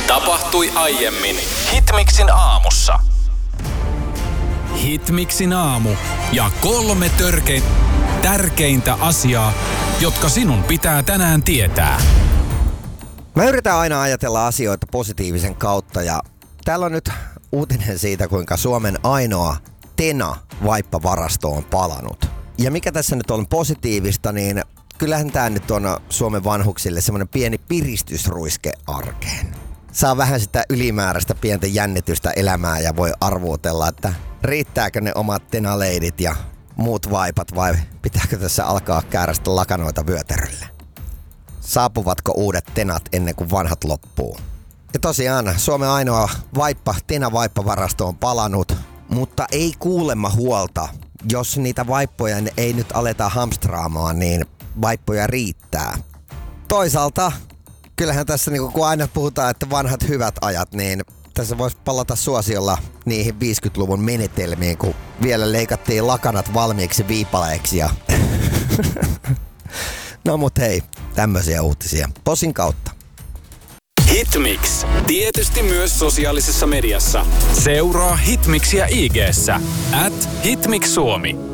Tapahtui aiemmin Hitmixin aamussa. Hitmixin aamu ja 3 tärkeintä asiaa, jotka sinun pitää tänään tietää. Mä yritän aina ajatella asioita positiivisen kautta ja täällä on nyt uutinen siitä, kuinka Suomen ainoa TENA-vaippavarasto on palannut. Ja mikä tässä nyt on positiivista, niin kyllähän tää nyt on Suomen vanhuksille semmonen pieni piristysruiske arkeen. Saa vähän sitä ylimääräistä pientä jännitystä elämää ja voi arvuutella, että riittääkö ne omat TENA-leidit ja muut vaipat vai pitääkö tässä alkaa käärästä lakanoita vyötärölle. Saapuvatko uudet TENAt ennen kuin vanhat loppuu? Ja tosiaan Suomen ainoa TENA-vaippavarasto on palannut, mutta ei kuulemma huolta. Jos niitä vaippoja ei nyt aleta hamstraamaan, niin vaippoja riittää. Toisaalta, kyllähän tässä kun aina puhutaan, että vanhat hyvät ajat, niin tässä voisi palata suosiolla niihin 50-luvun menetelmiin, kun vielä leikattiin lakanat valmiiksi viipaleiksi ja... No mut hei, tämmöisiä uutisia. Posin kautta. Hitmix. Tietysti myös sosiaalisessa mediassa. Seuraa Hitmixiä IG:ssä @HitmixSuomi.